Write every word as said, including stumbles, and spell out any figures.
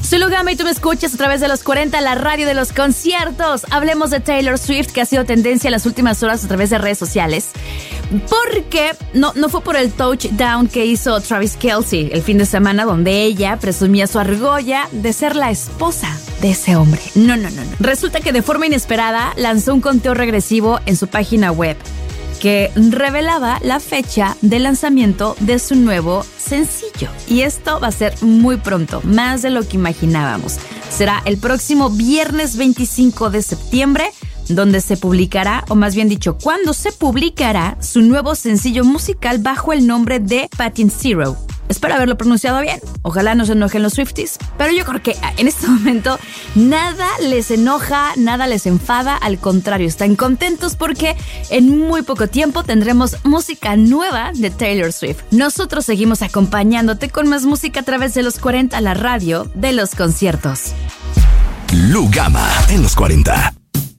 Soy Lugama y tú me escuchas a través de los cuarenta, la radio de los conciertos. Hablemos de Taylor Swift, que ha sido tendencia en las últimas horas a través de redes sociales. Porque no, no fue por el touchdown que hizo Travis Kelce el fin de semana, donde ella presumía su argolla de ser la esposa de ese hombre. No, no, no, no. Resulta que de forma inesperada lanzó un conteo regresivo en su página web que revelaba la fecha de lanzamiento de su nuevo sencillo. Y esto va a ser muy pronto, más de lo que imaginábamos. Será el próximo viernes veinticinco de septiembre, donde se publicará, o más bien dicho, cuando se publicará su nuevo sencillo musical bajo el nombre de Patient Zero. Espero haberlo pronunciado bien. Ojalá no se enojen los Swifties. Pero yo creo que en este momento nada les enoja, nada les enfada. Al contrario, están contentos porque en muy poco tiempo tendremos música nueva de Taylor Swift. Nosotros seguimos acompañándote con más música a través de los cuarenta, la radio de los conciertos. Lugama en los cuarenta.